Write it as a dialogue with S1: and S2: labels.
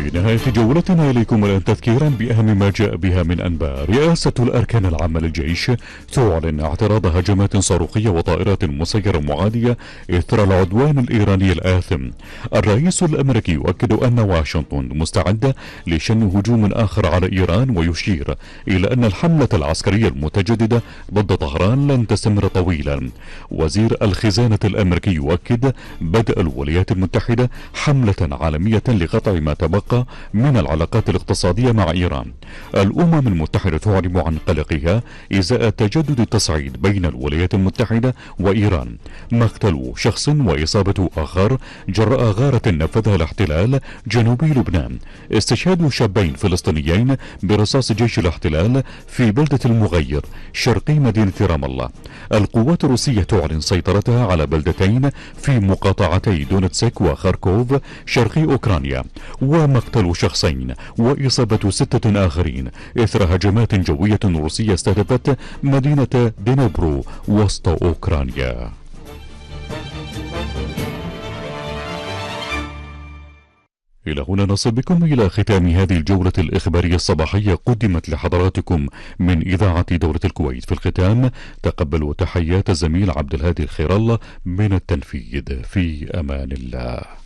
S1: في نهاية جولتنا إليكم الآن تذكيرا بأهم ما جاء بها من أنباء. رئاسة الأركان العامة للجيش تعلن اعتراض هجمات صاروخية وطائرات مسيرة معادية إثر العدوان الإيراني الآثم. الرئيس الأمريكي يؤكد أن واشنطن مستعدة لشن هجوم آخر على إيران، ويشير إلى أن الحملة العسكرية المتجددة ضد طهران لن تستمر طويلا. وزير الخزانة الأمريكي يؤكد بدء الولايات المتحدة حملة عالمية لقطع ما تبقى من العلاقات الاقتصادية مع إيران. الأمم المتحدة تعلن عن قلقها إزاء تجدد التصعيد بين الولايات المتحدة وإيران. مقتل شخص وإصابة آخر جراء غارة نفذها الاحتلال جنوبي لبنان. استشهاد شابين فلسطينيين برصاص جيش الاحتلال في بلدة المغير شرقي مدينة رام الله. القوات الروسية تعلن سيطرتها على بلدتين في مقاطعتي دونتسك وخاركوف شرقي أوكرانيا. ومقتل شخصين وإصابة 6 آخرين إثر هجمات جوية روسية استهدفت مدينة دينبرو وسط أوكرانيا. إلى هنا نصل بكم إلى ختام هذه الجولة الإخبارية الصباحية قدمت لحضراتكم من إذاعة دولة الكويت. في الختام تقبلوا تحيات الزميل عبد الهادي الخير الله من التنفيذ. في أمان الله.